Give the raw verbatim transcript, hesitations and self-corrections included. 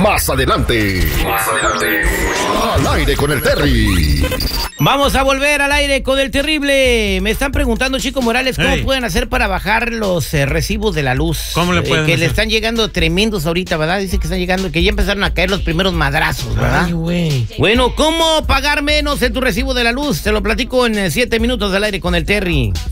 Más adelante. Más adelante. Al aire con el Terry. Vamos a volver al aire con el terrible. Me están preguntando, Chico Morales, ¿cómo Hey. pueden hacer para bajar los eh, recibos de la luz? ¿Cómo le pueden eh, Que hacer? le están llegando tremendos ahorita, ¿verdad? Dice que están llegando, que ya empezaron a caer los primeros madrazos, ¿verdad? Ay, güey. Bueno, ¿cómo pagar menos en tu recibo de la luz? Te lo platico en eh, siete minutos al aire con el Terry.